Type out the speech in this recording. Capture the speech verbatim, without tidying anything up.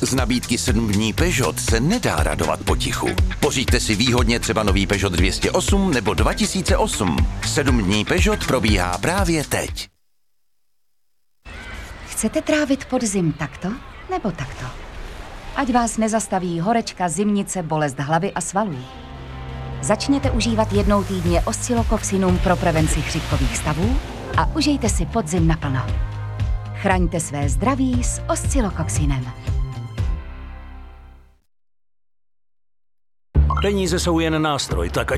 Z nabídky sedm dní Peugeot se nedá radovat potichu. Pořiďte si výhodně třeba nový Peugeot dvě stě osm nebo dva tisíce osm. sedm dní Peugeot probíhá právě teď. Chcete trávit podzim takto nebo takto? Ať vás nezastaví horečka, zimnice, bolest hlavy a svalů. Začněte užívat jednou týdně Oscillococcinum pro prevenci chřipkových stavů a užijte si podzim naplno. Chraňte své zdraví s Oscillococcinem. Peníze jsou jen nástroj, tak ať